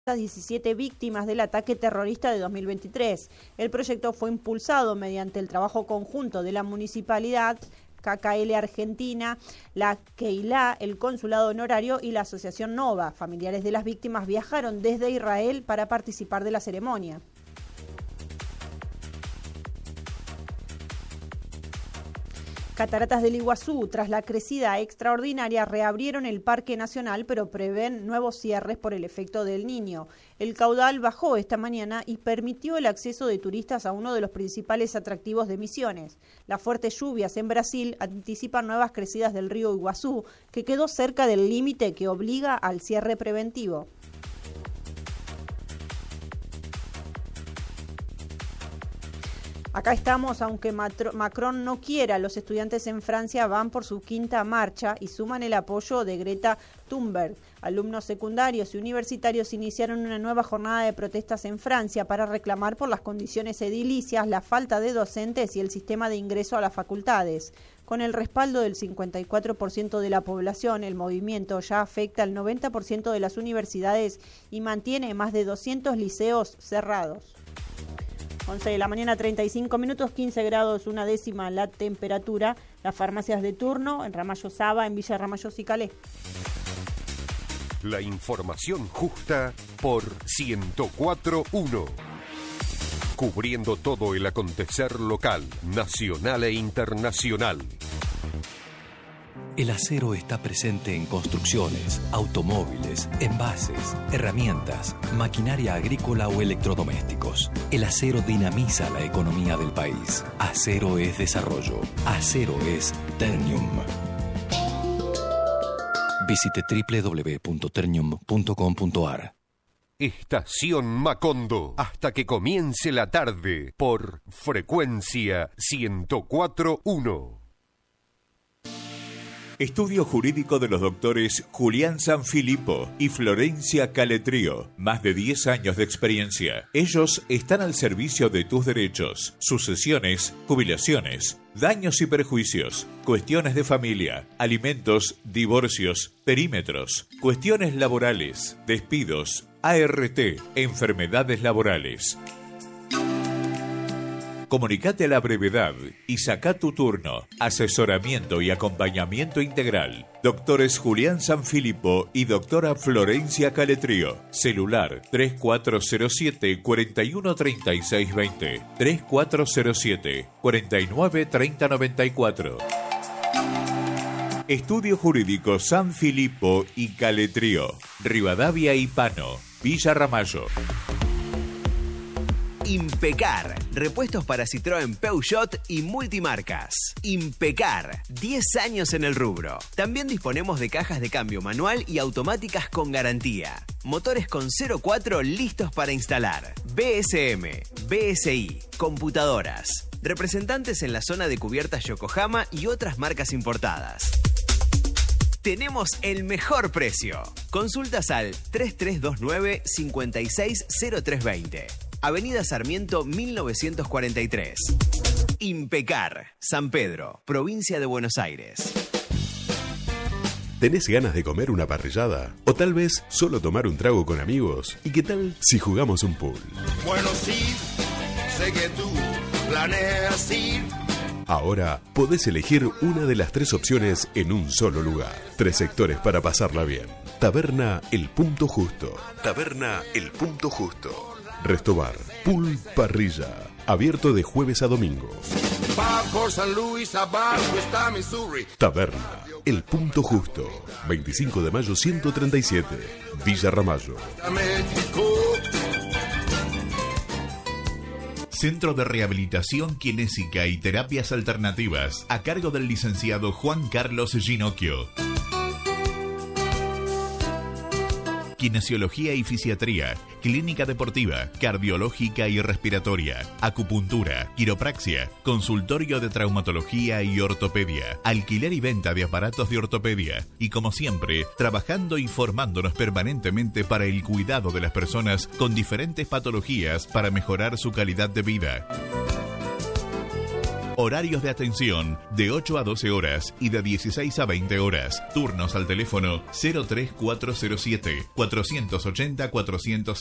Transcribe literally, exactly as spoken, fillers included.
diecisiete víctimas del ataque terrorista de dos mil veintitrés. El proyecto fue impulsado mediante el trabajo conjunto de la municipalidad, K K L Argentina, la Keilah, el Consulado Honorario y la Asociación Nova. Familiares de las víctimas viajaron desde Israel para participar de la ceremonia. Cataratas del Iguazú, tras la crecida extraordinaria, reabrieron el Parque Nacional, pero prevén nuevos cierres por el efecto del Niño. El caudal bajó esta mañana y permitió el acceso de turistas a uno de los principales atractivos de Misiones. Las fuertes lluvias en Brasil anticipan nuevas crecidas del río Iguazú, que quedó cerca del límite que obliga al cierre preventivo. Acá estamos, aunque Macron no quiera, los estudiantes en Francia van por su quinta marcha y suman el apoyo de Greta Thunberg. Alumnos secundarios y universitarios iniciaron una nueva jornada de protestas en Francia para reclamar por las condiciones edilicias, la falta de docentes y el sistema de ingreso a las facultades. Con el respaldo del cincuenta y cuatro por ciento de la población, el movimiento ya afecta al noventa por ciento de las universidades y mantiene más de doscientos liceos cerrados. once de la mañana, treinta y cinco minutos, quince grados, una décima la temperatura. Las farmacias de turno en Ramallo Saba, en Villa Ramallo y Calé. La información justa por ciento cuatro punto uno. Cubriendo todo el acontecer local, nacional e internacional. El acero está presente en construcciones, automóviles, envases, herramientas, maquinaria agrícola o electrodomésticos. El acero dinamiza la economía del país. Acero es desarrollo. Acero es Ternium. Visite doble u doble u doble u punto ternium punto com punto a r. Estación Macondo, hasta que comience la tarde, por frecuencia ciento cuatro punto uno. Estudio jurídico de los doctores Julián Sanfilippo y Florencia Caletrío. Más de diez años de experiencia. Ellos están al servicio de tus derechos, sucesiones, jubilaciones, daños y perjuicios, cuestiones de familia, alimentos, divorcios, perímetros, cuestiones laborales, despidos, A R T, enfermedades laborales. Comunicate a la brevedad y saca tu turno. Asesoramiento y acompañamiento integral. Doctores Julián Sanfilippo y doctora Florencia Caletrío. Celular tres cuatro cero siete, cuatro uno tres seis dos cero. tres cuatro cero siete, cuatro nueve tres cero nueve cuatro. Estudio Jurídico Sanfilippo y Caletrío. Rivadavia y Pano. Villa Ramallo. Impecar, repuestos para Citroën, Peugeot y multimarcas. Impecar, diez años en el rubro. También disponemos de cajas de cambio manual y automáticas con garantía. Motores con cero cuatro listos para instalar. B S M, B S I, computadoras. Representantes en la zona de cubiertas Yokohama y otras marcas importadas. Tenemos el mejor precio. Consultas al tres tres dos nueve, cinco seis cero tres dos cero. Avenida Sarmiento mil novecientos cuarenta y tres. Impecar, San Pedro, provincia de Buenos Aires. ¿Tenés ganas de comer una parrillada? ¿O tal vez solo tomar un trago con amigos? ¿Y qué tal si jugamos un pool? Bueno, sí, sé que tú planeas ir. Ahora podés elegir una de las tres opciones en un solo lugar. Tres sectores para pasarla bien. Taberna El Punto Justo. Taberna El Punto Justo. Restobar, Pool Parrilla, abierto de jueves a domingo. Va por San Luis, abajo está Missouri. Taberna, El Punto Justo, veinticinco de mayo ciento treinta y siete, Villa Ramallo. Centro de Rehabilitación Kinésica y Terapias Alternativas, a cargo del licenciado Juan Carlos Ginocchio. Kinesiología y fisiatría, clínica deportiva, cardiológica y respiratoria, acupuntura, quiropraxia, consultorio de traumatología y ortopedia, alquiler y venta de aparatos de ortopedia y, como siempre, trabajando y formándonos permanentemente para el cuidado de las personas con diferentes patologías para mejorar su calidad de vida. Horarios de atención de ocho a doce horas y de dieciséis a veinte horas. Turnos al teléfono cero tres cuatro cero siete, cuatro ocho cero, cuatro